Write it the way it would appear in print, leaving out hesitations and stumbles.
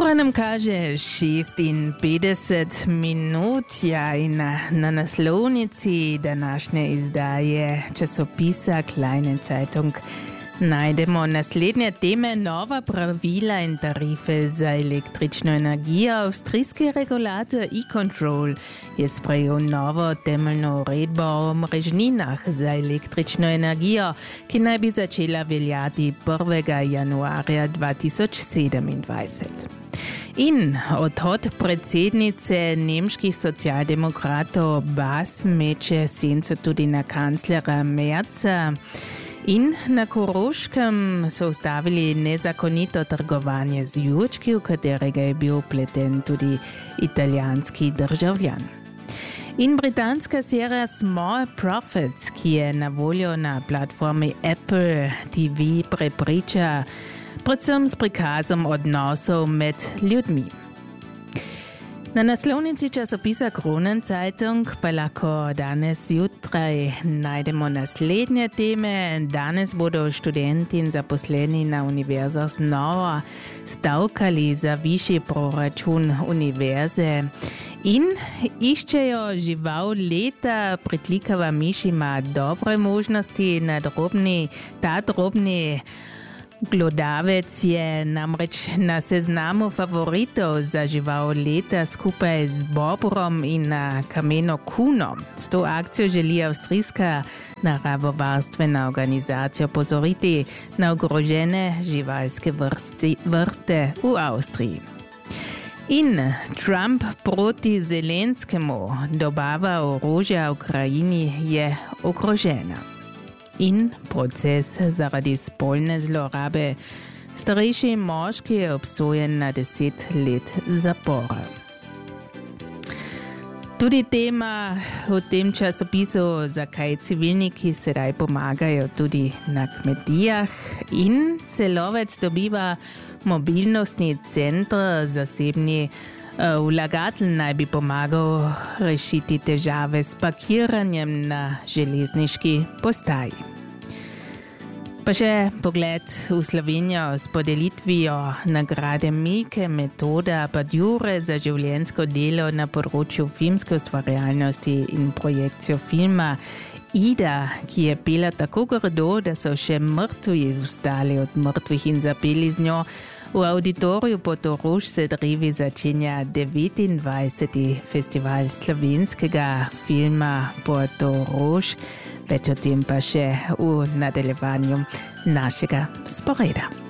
Ura nam kaže 56 minut, ja, in na naslovnici današnje izdaje časopisa Kleine Zeitung najdemo naslednje teme: nova pravila in tarife za električno energijo. Avstrijski regulator e-control je sprejel novo temeljno uredbo o mrežninah za električno energijo, ki naj bi začela veljati 1. januarja 2027. In odhod predsednice nemških socialdemokratov Bas meče senco tudi na kanclera Merza. In na Koroškem so ustavili nezakonito trgovanje z jurčki, v katerega je bil vpleten tudi italijanski državljan. In britanska serija Small Profits, ki je na voljo na platformi Apple TV, prepriča predvsem s prikazom odnosov med ljudmi. Na naslovnici časopisa Kronenzeitung pa lahko danes jutraj najdemo naslednje teme. Danes bodo študenti in zaposleni na univerzah znova stavkali za višji proračun univerze in iščejo žival leta. Pritlikava miš ima dobre možnosti. Ta drobni glodavec je namreč na seznamu favoritov za žival leta skupaj z bobrom in kameno kuno. S to akcijo želi avstrijska naravovarstvena organizacija opozoriti na ogrožene živalske vrste v Avstriji. In Trump proti Zelenskemu: dobava orožja Ukrajini je ogrožena. In proces zaradi spolne zlorabe. Starejši moški je obsojen na 10 let zapora. Tudi tema v tem časopisu, zakaj civilniki sedaj pomagajo tudi na kmetijah. In Celovec dobiva mobilnostni center, zasebni vlagatelj naj bi pomagal rešiti težave s parkiranjem na železniški postaji. Pa še pogled v Slovenijo s podelitvijo nagrade Milke Metoda Padjure za življenjsko delo na področju filmske ustvarjalnosti in projekcijo filma Ida, ki je pela tako grdo, da so še mrtvi vstali od mrtvih in zapeli z njo. V auditoriju Portorož se drevi začenja 29. festival slovenskega filma Portorož. Več o tem pa še v nadaljevanju našega sporeda.